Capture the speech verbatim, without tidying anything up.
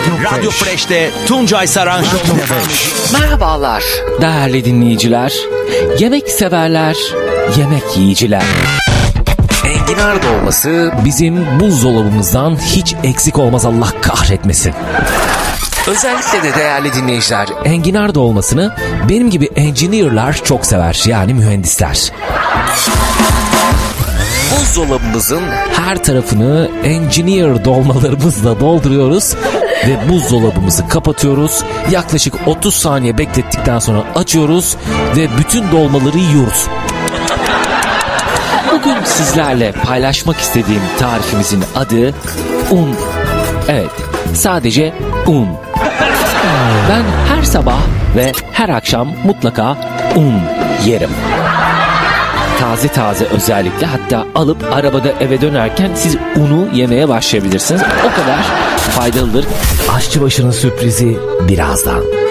Radyo, Radyo Fresh'te Tuncay Saran Show. Merhabalar değerli dinleyiciler, yemek severler, yemek yiyiciler. Enginar dolması bizim buzdolabımızdan hiç eksik olmaz, Allah kahretmesin. Özellikle de değerli dinleyiciler, enginar dolmasını benim gibi engineer'lar çok sever, yani mühendisler. Buzdolabımızın her tarafını engineer dolmalarımızla dolduruyoruz ve buzdolabımızı kapatıyoruz. Yaklaşık otuz saniye beklettikten sonra açıyoruz ve bütün dolmaları yiyoruz. Bugün sizlerle paylaşmak istediğim tarifimizin adı un. Evet, sadece un. Ben her sabah ve her akşam mutlaka un yerim. Taze taze özellikle, hatta alıp arabada eve dönerken siz unu yemeye başlayabilirsiniz. O kadar faydalıdır. Aşçıbaşı'nın sürprizi birazdan.